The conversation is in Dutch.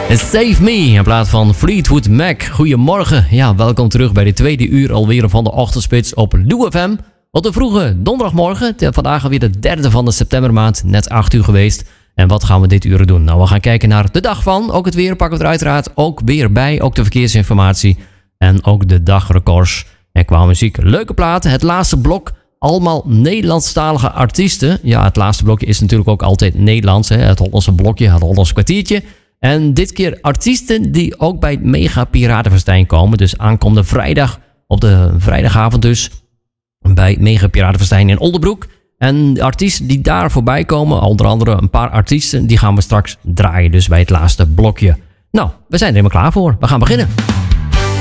Save Me in plaats van Fleetwood Mac. Goedemorgen, ja, welkom terug bij de tweede uur alweer van de Ochtendspits op Lou FM. Wat een vroege donderdagmorgen, vandaag alweer de 3e van de septembermaand, net 8 uur geweest. En wat gaan we dit uur doen? Nou, we gaan kijken naar de dag van, ook het weer pakken we er uiteraard ook weer bij, ook de verkeersinformatie en ook de dagrecords. En qua muziek, leuke platen, het laatste blok, allemaal Nederlandstalige artiesten. Ja, het laatste blokje is natuurlijk ook altijd Nederlands, hè? Het Hollandse blokje, het Hollandse kwartiertje. En dit keer artiesten die ook bij het Mega Piratenfestijn komen. Dus aankomende vrijdag, op de vrijdagavond dus, bij Mega Piratenfestijn in Oldenbroek. En de artiesten die daar voorbij komen, onder andere een paar artiesten, die gaan we straks draaien dus bij het laatste blokje. Nou, we zijn er helemaal klaar voor. We gaan beginnen.